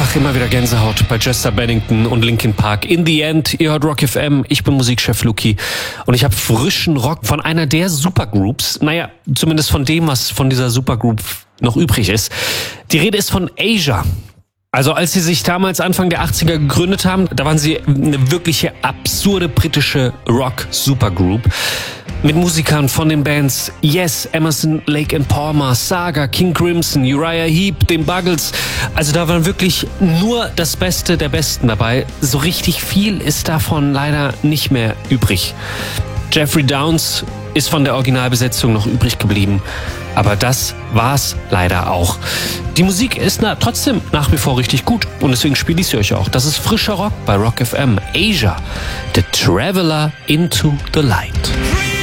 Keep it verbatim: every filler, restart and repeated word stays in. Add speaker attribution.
Speaker 1: Ach, immer wieder Gänsehaut bei Chester Bennington und Linkin Park. In the End, ihr hört Rock F M, ich bin Musikchef Luki und ich habe frischen Rock von einer der Supergroups, naja, zumindest von dem, was von dieser Supergroup noch übrig ist. Die Rede ist von Asia. Also als sie sich damals Anfang der achtziger gegründet haben, da waren sie eine wirkliche absurde britische Rock-Supergroup. Mit Musikern von den Bands Yes, Emerson, Lake and Palmer, Saga, King Crimson, Uriah Heep, den Buggles. Also da war wirklich nur das Beste der Besten dabei. So richtig viel ist davon leider nicht mehr übrig. Jeffrey Downes ist von der Originalbesetzung noch übrig geblieben. Aber das war's leider auch. Die Musik ist na, trotzdem nach wie vor richtig gut. Und deswegen spiele ich sie euch auch. Das ist frischer Rock bei Rock F M. Asia, The Traveler into the Light.